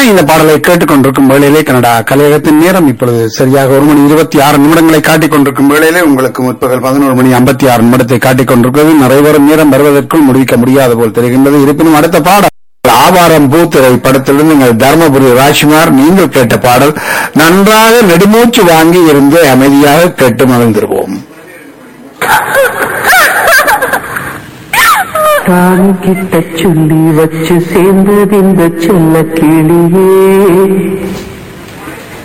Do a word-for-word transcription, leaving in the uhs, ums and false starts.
இந்த பாடலை கேட்டுக் கொண்டிருக்கும் வேளையிலே கனடா கலையகத்தின் நேரம் இப்பொழுது சரியாக ஒரு மணி இருபத்தி ஆறு நிமிடங்களை காட்டிக் கொண்டிருக்கும் வேளையிலே உங்களுக்கு முற்பகல் பதினோரு மணி ஐம்பத்தி ஆறு நிமிடத்தை காட்டிக் கொண்டிருக்கிறது. நிறைவேறும் நேரம் வருவதற்குள் முடிக்க முடியாது போல் தெரிகின்றது. இருப்பினும் அடுத்த பாடல் ஆவாரம் பூத்திரை படத்திலிருந்து நீங்கள் தர்மபுரி ராஜ்குமார் நீங்கள் கேட்ட பாடல் நன்றாக நெடுமூச்சு வாங்கி இருந்து அமைதியாக கேட்டு மகிழ்ந்திருவோம். தான் கிட்ட சொல்லி வச்சு சேர்ந்தது இந்த செல்ல கிளியே